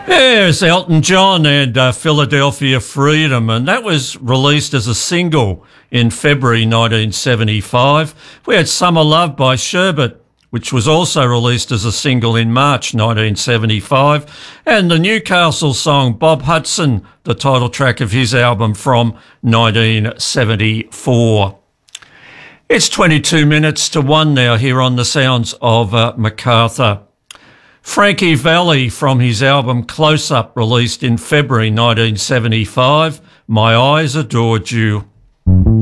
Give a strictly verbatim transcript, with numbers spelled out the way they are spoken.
There's Elton John and uh, Philadelphia Freedom, and that was released as a single in February nineteen seventy-five. We had Summer Love by Sherbet, which was also released as a single in March nineteen seventy-five, and the Newcastle song Bob Hudson, the title track of his album from nineteen seventy-four. It's twenty-two minutes to one now here on the sounds of uh, MacArthur. Frankie Valli from his album Close Up, released in February nineteen seventy-five, My Eyes Adored You.